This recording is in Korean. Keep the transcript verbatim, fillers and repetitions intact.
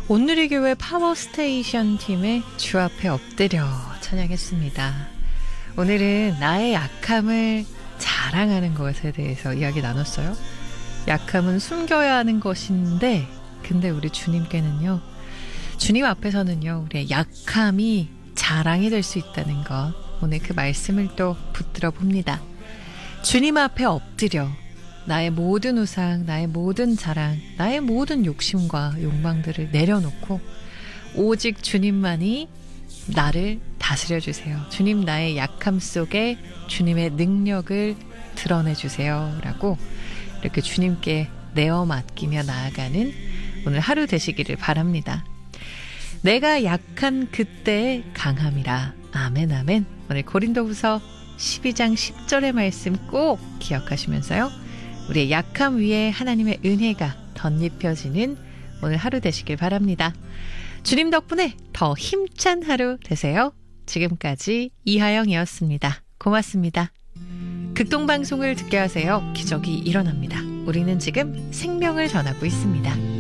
온누리 교회 파워스테이션 팀의 주 앞에 엎드려 찬양했습니다. 오늘은 나의 약함을 자랑하는 것에 대해서 이야기 나눴어요. 약함은 숨겨야 하는 것인데 근데 우리 주님께는요, 주님 앞에서는요, 우리의 약함이 자랑이 될 수 있다는 것, 오늘 그 말씀을 또 붙들어 봅니다. 주님 앞에 엎드려 나의 모든 우상, 나의 모든 자랑, 나의 모든 욕심과 욕망들을 내려놓고 오직 주님만이 나를 다스려 주세요. 주님, 나의 약함 속에 주님의 능력을 드러내 주세요 라고 이렇게 주님께 내어 맡기며 나아가는 오늘 하루 되시기를 바랍니다. 내가 약한 그때의 강함이라. 아멘 아멘. 오늘 고린도후서 십이 장 십 절의 말씀 꼭 기억하시면서요, 우리의 약함 위에 하나님의 은혜가 덧입혀지는 오늘 하루 되시길 바랍니다. 주님 덕분에 더 힘찬 하루 되세요. 지금까지 이하영이었습니다. 고맙습니다. 극동방송을 듣게 하세요. 기적이 일어납니다. 우리는 지금 생명을 전하고 있습니다.